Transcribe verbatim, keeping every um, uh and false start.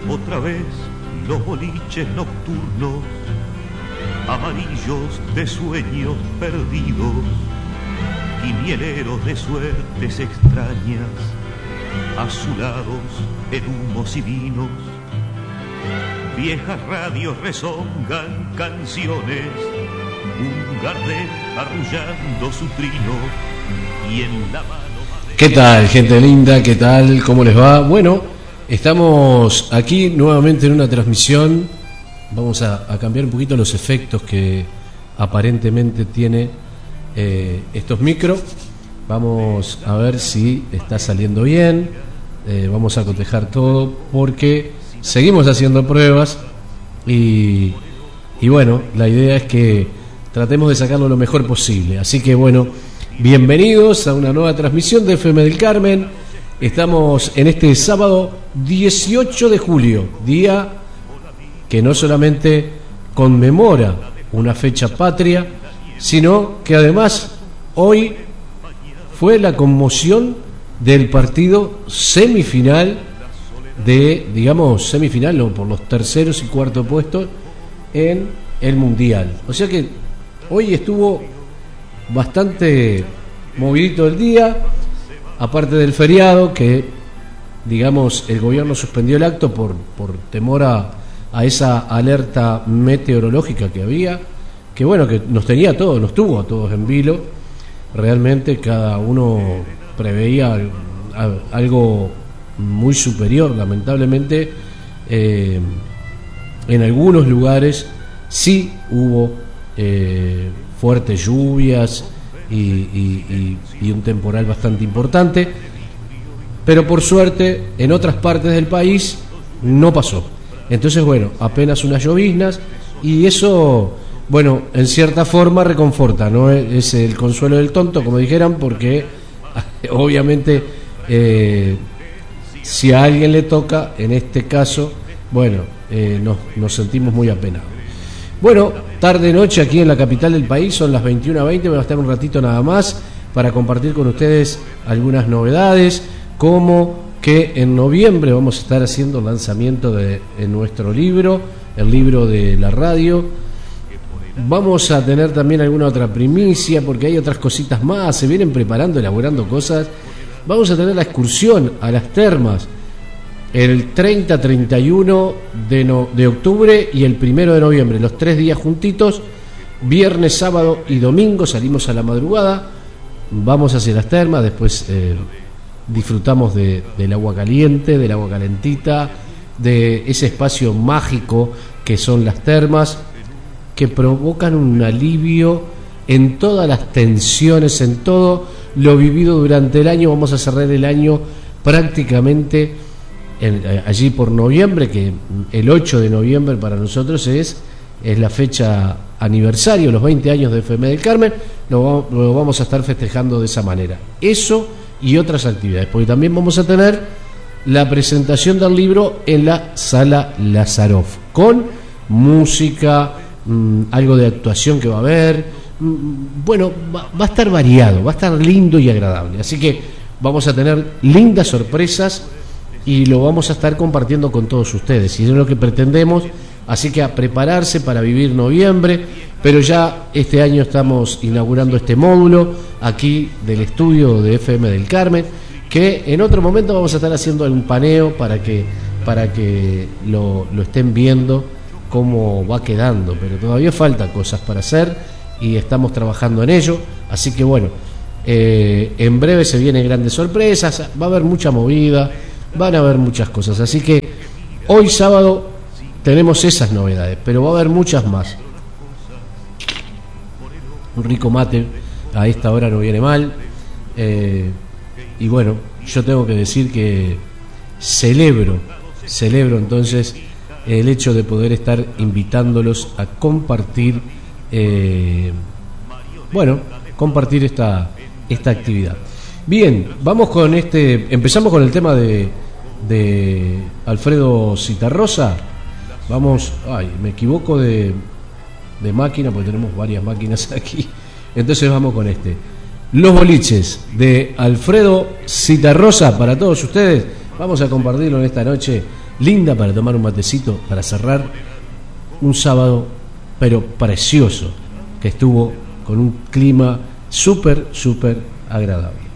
Otra vez los boliches nocturnos, amarillos de sueños perdidos, quinieleros de suertes extrañas, azulados en humos y vinos. Viejas radios rezongan canciones, un Gardel arrullando su trino y en la mano... ¿Qué tal, gente linda? ¿Qué tal? ¿Cómo les va? Bueno, estamos aquí nuevamente en una transmisión. Vamos a, a cambiar un poquito los efectos que aparentemente tiene eh, estos micros. Vamos a ver si está saliendo bien. Eh, vamos a cotejar todo porque seguimos haciendo pruebas y, y bueno, la idea es que tratemos de sacarlo lo mejor posible. Así que bueno, bienvenidos a una nueva transmisión de F M del Carmen. Estamos en este sábado dieciocho de julio, día que no solamente conmemora una fecha patria, sino que además hoy fue la conmoción del partido semifinal de, digamos, semifinal no, por los terceros y cuartos puestos en el Mundial. O sea que hoy estuvo bastante movidito el día, aparte del feriado, que digamos el gobierno suspendió el acto por, por temor a, a esa alerta meteorológica que había, que bueno, que nos tenía a todos, nos tuvo a todos en vilo. Realmente cada uno preveía algo muy superior. Lamentablemente eh, en algunos lugares sí hubo eh, fuertes lluvias y, y, y, y un temporal bastante importante, pero por suerte en otras partes del país no pasó. Entonces bueno, apenas unas lloviznas, y eso, bueno, en cierta forma reconforta, ¿no? Es el consuelo del tonto, como dijeran, porque obviamente eh, si a alguien le toca, en este caso, bueno, eh, nos, nos sentimos muy apenados. Bueno, tarde-noche aquí en la capital del país, son las veintiuna veinte, me va a estar un ratito nada más para compartir con ustedes algunas novedades, como que en noviembre vamos a estar haciendo el lanzamiento de, de nuestro libro, el libro de la radio. Vamos a tener también alguna otra primicia, porque hay otras cositas más, se vienen preparando, elaborando cosas. Vamos a tener la excursión a las termas el treinta, treinta y uno de, no, de octubre y el primero de noviembre, los tres días juntitos, viernes, sábado y domingo. Salimos a la madrugada, vamos hacia las termas, después eh, disfrutamos de, del agua caliente, del agua calentita, de ese espacio mágico que son las termas, que provocan un alivio en todas las tensiones, en todo lo vivido durante el año. Vamos a cerrar el año prácticamente en, allí por noviembre, que el ocho de noviembre para nosotros es, es la fecha aniversario, los veinte años de F M del Carmen. Lo, lo vamos a estar festejando de esa manera. Eso y otras actividades, porque también vamos a tener la presentación del libro en la Sala Lazaroff, con música, mmm, algo de actuación que va a haber. Mmm, bueno, va, va a estar variado, va a estar lindo y agradable. Así que vamos a tener lindas sorpresas y lo vamos a estar compartiendo con todos ustedes, y es lo que pretendemos. Así que a prepararse para vivir noviembre, pero ya este año estamos inaugurando este módulo aquí del estudio de F M del Carmen, que en otro momento vamos a estar haciendo un paneo para que, para que lo, lo estén viendo cómo va quedando, pero todavía falta cosas para hacer y estamos trabajando en ello. Así que bueno, eh, en breve se vienen grandes sorpresas, va a haber mucha movida, van a haber muchas cosas, así que hoy sábado tenemos esas novedades, pero va a haber muchas más. Un rico mate a esta hora no viene mal. Eh, y bueno, yo tengo que decir que celebro, celebro entonces el hecho de poder estar invitándolos a compartir, eh, bueno, compartir esta, esta actividad. Bien, vamos con este, empezamos con el tema de, de Alfredo Citarrosa. Vamos, ay, me equivoco de, de máquina porque tenemos varias máquinas aquí. Entonces vamos con este. Los boliches de Alfredo Citarrosa para todos ustedes. Vamos a compartirlo en esta noche linda para tomar un matecito, para cerrar un sábado, pero precioso, que estuvo con un clima súper, súper agradable.